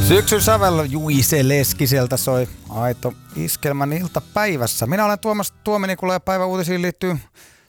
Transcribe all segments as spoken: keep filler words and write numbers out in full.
Syksyn sävel Juise Leskiseltä soi aito iskelmän iltapäivässä. Minä olen Tuomas Tuomenikula ja päivän uutisiin liittyy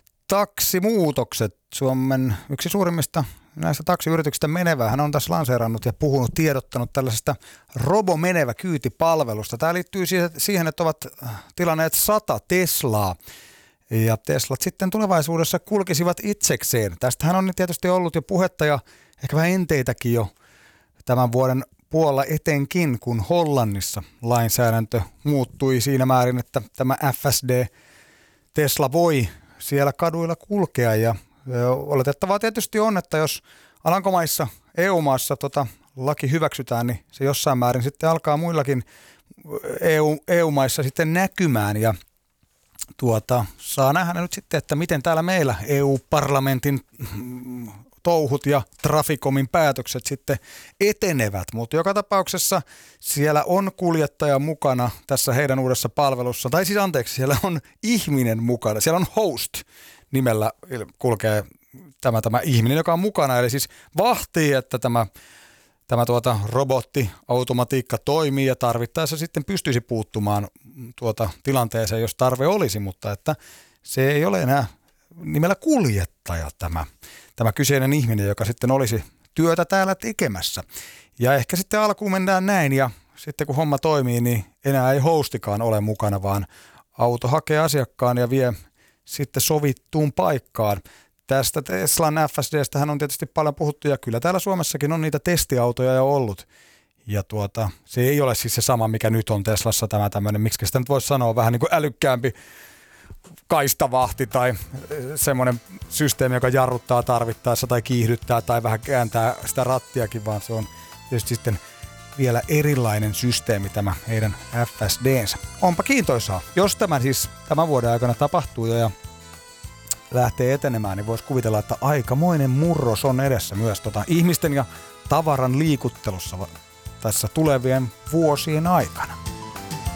taksimuutokset. Suomen yksi suurimmista näistä taksiyrityksistä Menevä. Hän on tässä lanseerannut ja puhunut, tiedottanut tällaisesta Robo Menevä -kyytipalvelusta. Tämä liittyy siihen, että ovat tilanneet sata Teslaa. Ja Teslat sitten tulevaisuudessa kulkisivat itsekseen. Tästähän on tietysti ollut jo puhetta ja ehkä vähän enteitäkin jo tämän vuoden puolella, etenkin kun Hollannissa lainsäädäntö muuttui siinä määrin, että tämä F S D Tesla voi siellä kaduilla kulkea. Ja oletettavaa tietysti on, että jos Alankomaissa, E U-maassa tota laki hyväksytään, niin se jossain määrin sitten alkaa muillakin E U, E U-maissa sitten näkymään. Ja tuota, saa nähdä nyt sitten, että miten täällä meillä E U-parlamentin touhut ja Traficomin päätökset sitten etenevät, mutta joka tapauksessa siellä on kuljettaja mukana tässä heidän uudessa palvelussa, tai siis anteeksi, siellä on ihminen mukana, siellä on host nimellä kulkee tämä, tämä ihminen, joka on mukana, eli siis vahtii, että tämä, tämä tuota robotti, automatiikka toimii ja tarvittaessa sitten pystyisi puuttumaan tuota tilanteeseen, jos tarve olisi, mutta että se ei ole enää nimellä kuljettaja tämä. Tämä kyseinen ihminen, joka sitten olisi työtä täällä tekemässä. Ja ehkä sitten alkuun mennään näin ja sitten kun homma toimii, niin enää ei hostikaan ole mukana, vaan auto hakee asiakkaan ja vie sitten sovittuun paikkaan. Tästä Teslan F S D:stähän on tietysti paljon puhuttu ja kyllä täällä Suomessakin on niitä testiautoja jo ollut. Ja tuota, se ei ole siis se sama, mikä nyt on Teslassa tämä tämmöinen, miksi sitä nyt voisi sanoa, vähän niin kuin älykkäämpi kaistavahti tai semmoinen systeemi, joka jarruttaa tarvittaessa tai kiihdyttää tai vähän kääntää sitä rattiakin, vaan se on tietysti sitten vielä erilainen systeemi tämä heidän F S D:nsä. Onpa kiintoisaa. Jos tämä siis tämän vuoden aikana tapahtuu ja lähtee etenemään, niin voisi kuvitella, että aikamoinen murros on edessä myös tota ihmisten ja tavaran liikuttelussa tässä tulevien vuosien aikana.